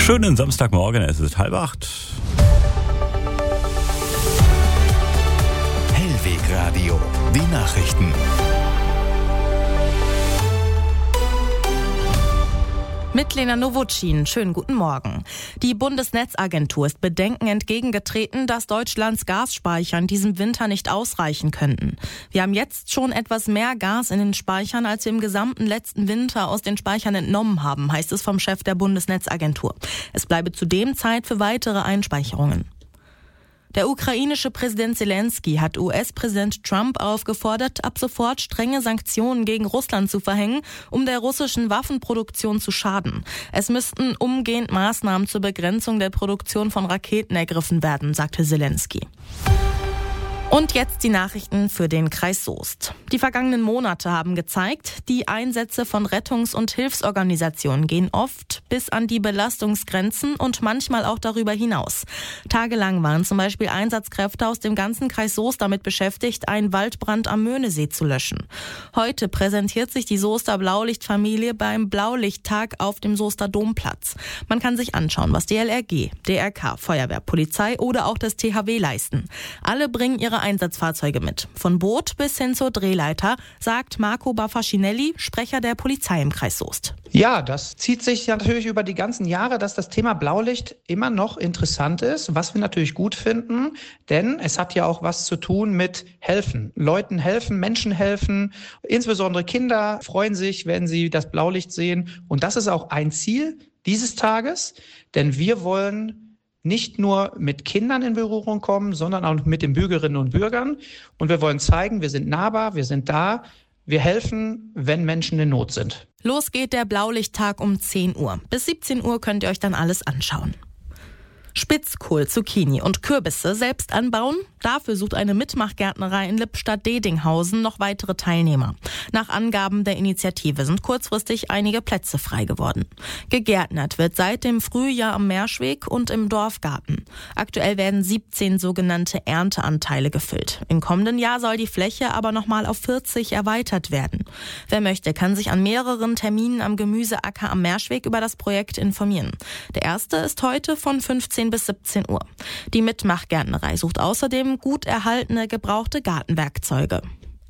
Schönen Samstagmorgen, es ist 7:30. Hellweg Radio, die Nachrichten. Mit Lena Nowotschin. Schönen guten Morgen. Die Bundesnetzagentur ist Bedenken entgegengetreten, dass Deutschlands Gasspeicher in diesem Winter nicht ausreichen könnten. Wir haben jetzt schon etwas mehr Gas in den Speichern, als wir im gesamten letzten Winter aus den Speichern entnommen haben, heißt es vom Chef der Bundesnetzagentur. Es bleibe zudem Zeit für weitere Einspeicherungen. Der ukrainische Präsident Zelensky hat US-Präsident Trump aufgefordert, ab sofort strenge Sanktionen gegen Russland zu verhängen, um der russischen Waffenproduktion zu schaden. Es müssten umgehend Maßnahmen zur Begrenzung der Produktion von Raketen ergriffen werden, sagte Zelensky. Und jetzt die Nachrichten für den Kreis Soest. Die vergangenen Monate haben gezeigt, die Einsätze von Rettungs- und Hilfsorganisationen gehen oft bis an die Belastungsgrenzen und manchmal auch darüber hinaus. Tagelang waren zum Beispiel Einsatzkräfte aus dem ganzen Kreis Soest damit beschäftigt, einen Waldbrand am Möhnesee zu löschen. Heute präsentiert sich die Soester Blaulichtfamilie beim Blaulichttag auf dem Soester Domplatz. Man kann sich anschauen, was DLRG, DRK, Feuerwehr, Polizei oder auch das THW leisten. Alle bringen ihre Einsatzfahrzeuge mit. Von Boot bis hin zur Drehleiter, sagt Marco Baffacinelli, Sprecher der Polizei im Kreis Soest. Ja, das zieht sich natürlich über die ganzen Jahre, dass das Thema Blaulicht immer noch interessant ist, was wir natürlich gut finden, denn es hat ja auch was zu tun mit helfen. Leuten helfen, Menschen helfen, insbesondere Kinder freuen sich, wenn sie das Blaulicht sehen. Und das ist auch ein Ziel dieses Tages, denn wir wollen nicht nur mit Kindern in Berührung kommen, sondern auch mit den Bürgerinnen und Bürgern. Und wir wollen zeigen, wir sind nahbar, wir sind da, wir helfen, wenn Menschen in Not sind. Los geht der Blaulichttag um 10 Uhr. Bis 17 Uhr könnt ihr euch dann alles anschauen. Spitzkohl, Zucchini und Kürbisse selbst anbauen? Dafür sucht eine Mitmachgärtnerei in Lippstadt-Dedinghausen noch weitere Teilnehmer. Nach Angaben der Initiative sind kurzfristig einige Plätze frei geworden. Gegärtnert wird seit dem Frühjahr am Merschweg und im Dorfgarten. Aktuell werden 17 sogenannte Ernteanteile gefüllt. Im kommenden Jahr soll die Fläche aber nochmal auf 40 erweitert werden. Wer möchte, kann sich an mehreren Terminen am Gemüseacker am Merschweg über das Projekt informieren. Der erste ist heute von 15 bis 17 Uhr. Die Mitmachgärtnerei sucht außerdem gut erhaltene gebrauchte Gartenwerkzeuge.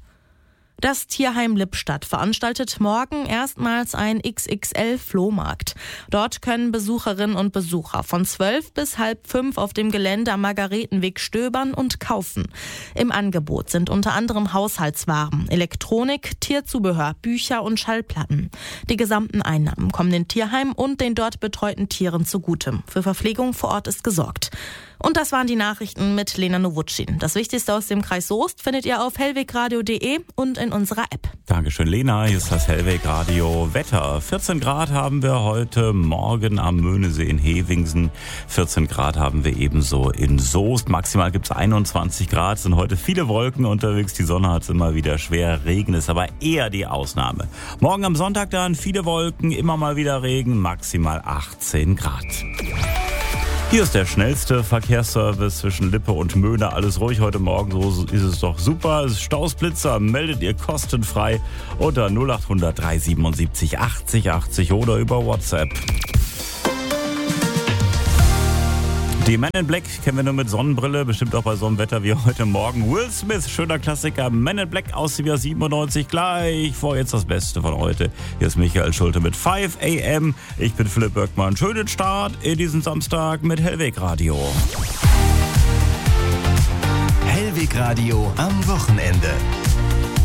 Das Tierheim Lippstadt veranstaltet morgen erstmals einen XXL-Flohmarkt. Dort können Besucherinnen und Besucher von 12 bis 4:30 auf dem Gelände am Margaretenweg stöbern und kaufen. Im Angebot sind unter anderem Haushaltswaren, Elektronik, Tierzubehör, Bücher und Schallplatten. Die gesamten Einnahmen kommen den Tierheim und den dort betreuten Tieren zugute. Für Verpflegung vor Ort ist gesorgt. Und das waren die Nachrichten mit Lena Nowotschin. Das Wichtigste aus dem Kreis Soest findet ihr auf hellwegradio.de und in unserer App. Dankeschön, Lena. Hier ist das Hellweg Radio Wetter. 14 Grad haben wir heute Morgen am Möhnesee in Hevingsen. 14 Grad haben wir ebenso in Soest. Maximal gibt es 21 Grad. Es sind heute viele Wolken unterwegs. Die Sonne hat es immer wieder schwer. Regen ist aber eher die Ausnahme. Morgen am Sonntag dann viele Wolken, immer mal wieder Regen. Maximal 18 Grad. Hier ist der schnellste Verkehrsservice zwischen Lippe und Möhne. Alles ruhig heute Morgen, so ist es doch super. Stausblitzer meldet ihr kostenfrei unter 0800 377 80 80 oder über WhatsApp. Die Men in Black kennen wir nur mit Sonnenbrille, bestimmt auch bei so einem Wetter wie heute Morgen. Will Smith, schöner Klassiker, Men in Black aus dem Jahr 97, gleich vor jetzt das Beste von heute. Hier ist Michael Schulte mit 5 AM. Ich bin Philipp Böckmann. Schönen Start in diesen Samstag mit Hellweg Radio. Hellweg Radio am Wochenende.